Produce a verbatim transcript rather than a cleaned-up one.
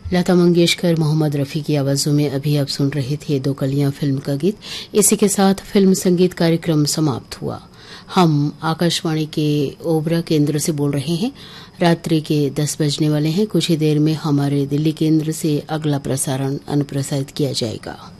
लता मंगेशकर, मोहम्मद रफ़ी की आवाज़ों में अभी आप सुन रहे थे दो कलियां फिल्म का गीत। इसी के साथ फिल्म संगीत कार्यक्रम समाप्त हुआ। हम आकाशवाणी के ओबरा केंद्र से बोल रहे हैं। रात्रि के दस बजने वाले हैं। कुछ ही देर में हमारे दिल्ली केंद्र से अगला प्रसारण अनुप्रसारित किया जाएगा।